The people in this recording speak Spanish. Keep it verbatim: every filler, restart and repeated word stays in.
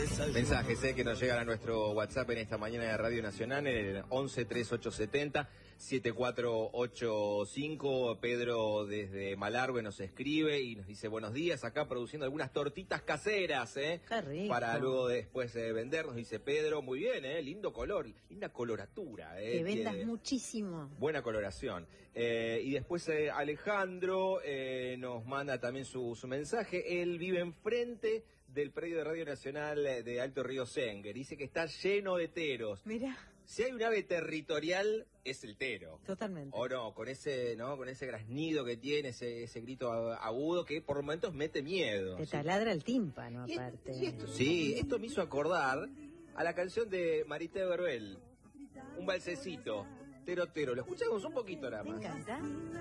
Mensajes eh, que nos llegan a nuestro WhatsApp en esta mañana de Radio Nacional, en el once treinta y ocho setenta setenta y cuatro ochenta y cinco. Pedro desde Malargüe nos escribe y nos dice buenos días, acá produciendo algunas tortitas caseras, ¿eh? Qué rico. Para luego de, después eh, vendernos, dice Pedro. Muy bien, ¿eh? Lindo color, linda coloratura. ¿eh? Que vendas Tiene muchísimo. Buena coloración. Eh, y después eh, Alejandro eh, nos manda también su, su mensaje. Él vive enfrente del predio de Radio Nacional de Alto Río Senguer. Dice que está lleno de teros. Mira. Si hay un ave territorial, es el tero. Totalmente. O no, con ese, ¿no? Con ese graznido que tiene, ese, ese grito agudo que por momentos mete miedo. Te ¿sí? taladra el tímpano, Y aparte. y esto, sí, esto me hizo acordar a la canción de Marité Beruel. Un balsecito. Tero, tero. Lo escuchamos un poquito nada más. Me encanta.